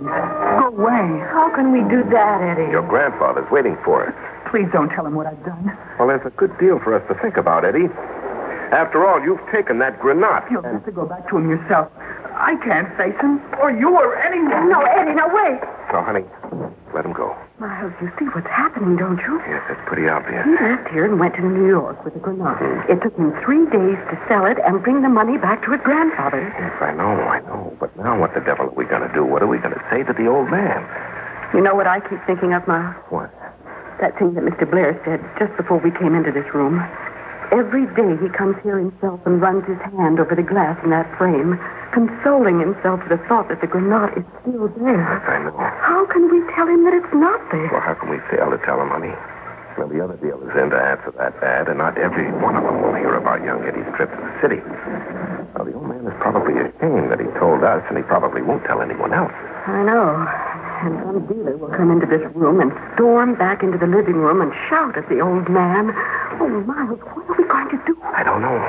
please. Go away. How can we do that, Eddie? Your grandfather's waiting for us. Please don't tell him what I've done. Well, there's a good deal for us to think about, Eddie. After all, you've taken that grenade. You'll have to go back to him yourself. I can't face him, or you, or anyone. No, Eddie, no, wait. No, honey, let him go. Miles, you see what's happening, don't you? Yes, it's pretty obvious. He left here and went to New York with a grenade. It took him 3 days to sell it and bring the money back to his grandfather. Yes, I know. But now what the devil are we going to do? What are we going to say to the old man? You know what I keep thinking of, Miles? What? That thing that Mr. Blair said just before we came into this room. Every day he comes here himself and runs his hand over the glass in that frame, consoling himself with the thought that the grenade is still there. Yes, I know. How can we tell him that it's not there? Well, how can we fail to tell him, honey? Well, the other deal is in to answer that ad, and not every one of them will hear about young Eddie's trip to the city. Now, the old man is probably ashamed that he told us, and he probably won't tell anyone else. I know. And some dealer will come into this room and storm back into the living room and shout at the old man. Oh, Miles, what are we going to do? I don't know.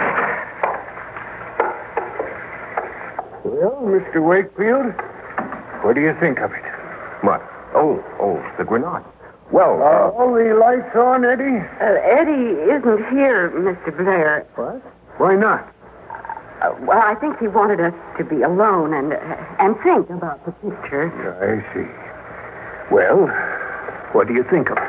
Well, Mr. Wakefield, what do you think of it? What? Oh, the grenade. Well, Are all the lights on, Eddie? Eddie isn't here, Mr. Blair. What? Why not? Well, I think he wanted us to be alone and think about the picture. I see. Well, what do you think of it?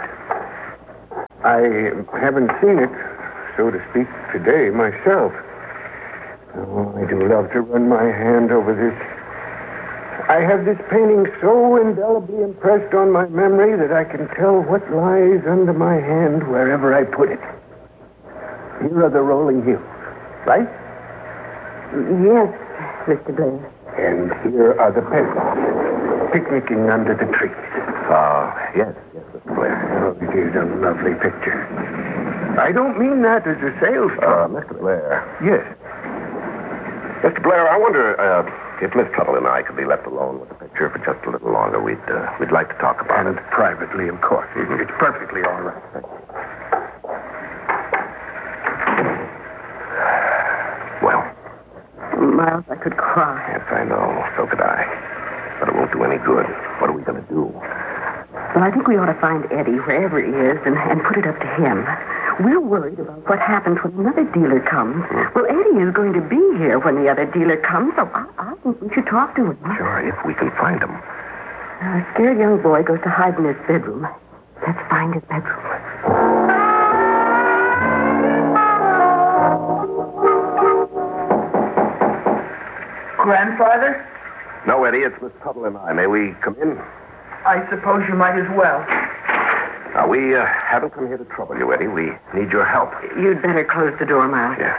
I haven't seen it, so to speak, today myself. Oh, I do love to run my hand over this. I have this painting so indelibly impressed on my memory that I can tell what lies under my hand wherever I put it. Here are the rolling hills, right? Yes, Mr. Blair. And here are the peasants, picnicking under the trees. Yes, Mr. Blair. Oh, it is a lovely picture. I don't mean that as a sales talk. Mr. Blair. Yes. Mr. Blair, I wonder if Miss Tuttle and I could be left alone with the picture for just a little longer. We'd like to talk about And it. privately, of course. It's perfectly all right. Well, Miles, I could cry. yes, I know. So could I. But it won't do any good. What are we going to do? Well, I think we ought to find Eddie wherever he is and put it up to him. We're worried about what happens when another dealer comes. Well, Eddie is going to be here when the other dealer comes, so I think we should talk to him. Sure, if we can find him. A scared young boy goes to hide in his bedroom. Let's find his bedroom. Grandfather? No, Eddie, it's Miss Tuttle and I. May we come in? I suppose you might as well. Now, we haven't come here to trouble you, Eddie. We need your help. You'd better close the door, Miles. Yeah.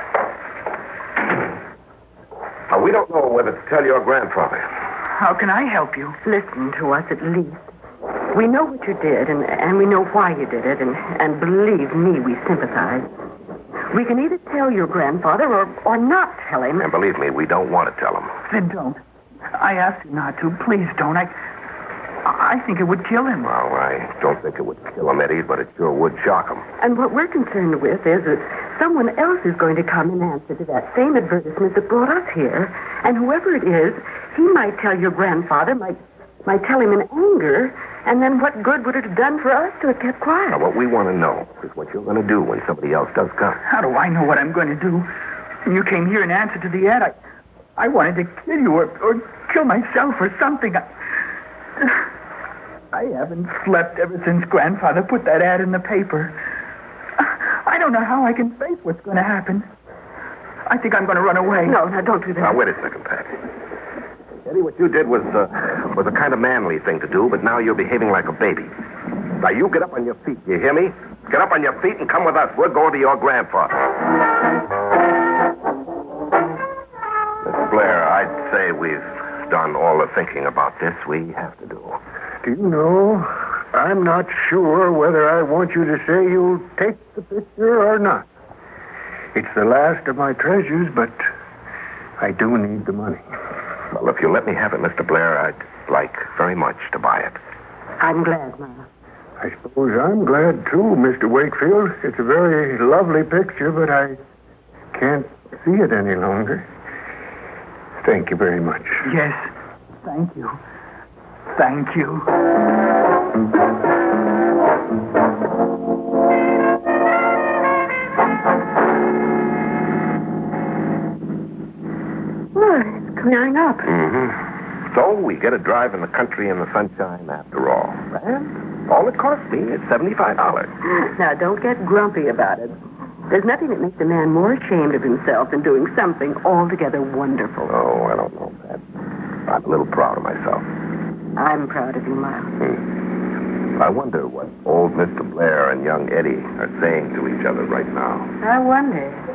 Now, we don't know whether to tell your grandfather. How can I help you? Listen to us at least. We know what you did, and we know why you did it, and believe me, we sympathize. We can either tell your grandfather or not tell him. And believe me, we don't want to tell him. Then don't. I asked you not to. Please don't. I think it would kill him. Well, I don't think it would kill him, Eddie, but it sure would shock him. And what we're concerned with is that someone else is going to come in answer to that same advertisement that brought us here. And whoever it is, he might tell your grandfather, might tell him in anger, and then what good would it have done for us to have kept quiet? Now, what we want to know is what you're going to do when somebody else does come. How do I know what I'm going to do? When you came here in answer to the ad, I wanted to kill you or kill myself or something. I haven't slept ever since Grandfather put that ad in the paper. I don't know how I can face what's going to happen. I think I'm going to run away. No, don't do that. Now, wait a second, Pat. Eddie, what you did was a kind of manly thing to do, but now you're behaving like a baby. Now, you get up on your feet, you hear me? Get up on your feet and come with us. We're going to your grandfather. Mr. Blair, I'd say we've done all the thinking about this we have to do. Do you know, I'm not sure whether I want you to say you'll take the picture or not. It's the last of my treasures, but I do need the money. Well, if you let me have it, Mr. Blair, I'd like very much to buy it. I'm glad, Mama. I suppose I'm glad, too, Mr. Wakefield. It's a very lovely picture, but I can't see it any longer. Thank you very much. Yes, thank you. Thank you. Well, it's clearing up. Mm-hmm. So we get a drive in the country in the sunshine after all. And all it cost me is $75. Now, don't get grumpy about it. There's nothing that makes a man more ashamed of himself than doing something altogether wonderful. Oh, I don't know, Pat. I'm a little proud of myself. I'm proud of you, Miles. I wonder what old Mr. Blair and young Eddie are saying to each other right now. I wonder.